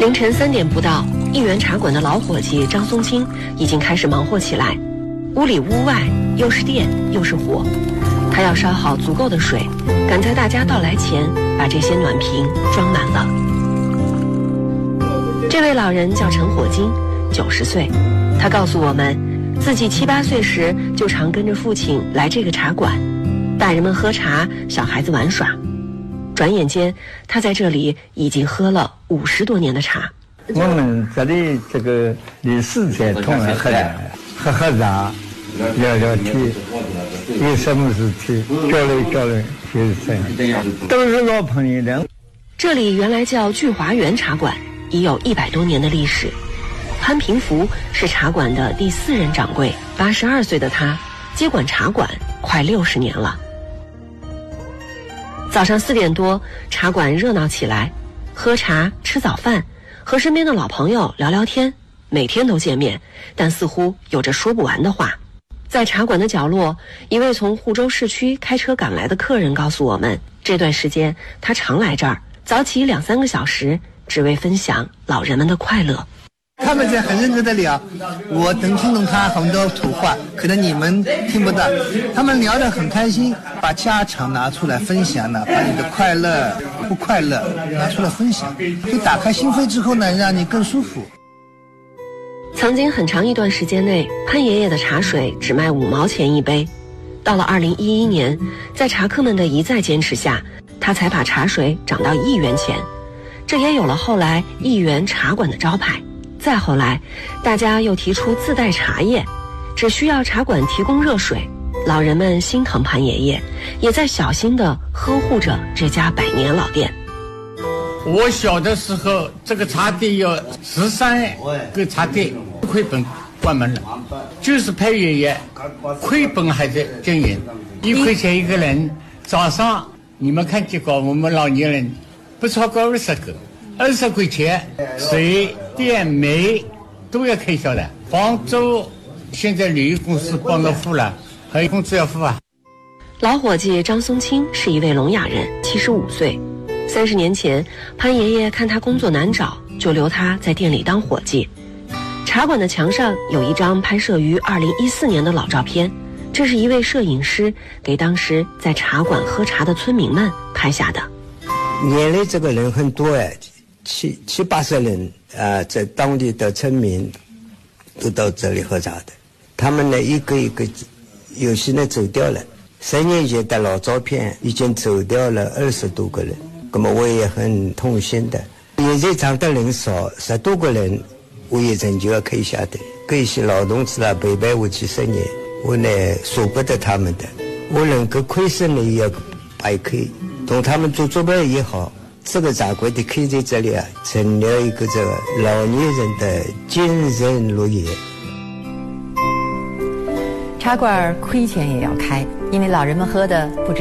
凌晨3点不到，一元茶馆的老伙计张松青已经开始忙活起来。屋里屋外又是电又是火，他要烧好足够的水，赶在大家到来前把这些暖瓶装满了。这位老人叫陈火金，90岁。他告诉我们，自己7、8岁时就常跟着父亲来这个茶馆，大人们喝茶，小孩子玩耍。转眼间，他在这里已经喝了50多年的茶。 我们这里这个历史在同仁喝茶，喝茶，聊聊天，有什么事情交流，就是这样，都是老朋友的。 这里原来叫聚华园茶馆，已有100多年的历史。潘平福是茶馆的第4任掌柜，82岁的他接管茶馆快60年了。早上4点多，茶馆热闹起来，喝茶、吃早饭，和身边的老朋友聊聊天，每天都见面，但似乎有着说不完的话。在茶馆的角落，一位从沪州市区开车赶来的客人告诉我们，这段时间他常来这儿，早起2、3个小时，只为分享老人们的快乐。 他们在很认真的聊，我能听懂他很多土话，可能你们听不到。他们聊得很开心，把家常拿出来分享了，把你的快乐不快乐拿出来分享，就打开心扉之后呢，让你更舒服。 曾经很长一段时间内，潘爷爷的茶水只卖5毛钱一杯。到了2011年，在茶客们的一再坚持下，他才把茶水涨到1元钱，这也有了后来1元茶馆的招牌。再后来，大家又提出自带茶叶，只需要茶馆提供热水。老人们心疼潘爷爷，也在小心地呵护着这家100年老店。 我小的时候，这个茶店有13个茶店，亏本关门了，就是潘爷爷亏本还在经营，1块钱一个人。早上你们看见过我们老年人不超过20个，20块钱，水电煤都要开销的，房租现在旅游公司帮着付了，还有工资要付啊。 老伙计张松青是一位聋哑人，75岁。30年前，潘爷爷看他工作难找，就留他在店里当伙计。茶馆的墙上有一张拍摄于2014年的老照片，这是一位摄影师给当时在茶馆喝茶的村民们拍下的。 年龄这个人很多7、80人在当地的村民都到这里喝茶的。他们呢，一个一个有些呢走掉了，3年前的老照片已经走掉了20多个人。那么我也很痛心的，现在场的人少，10多个人，我也真就要开下的。这些老同志啊，陪伴我几10年，我呢舍不得他们的，我能够亏损呢也要白开，同他们做伴也好。这个茶馆的开在这里啊，成了一个这个老年人的精神乐园。 茶馆亏钱也要开，因为老人们喝的不止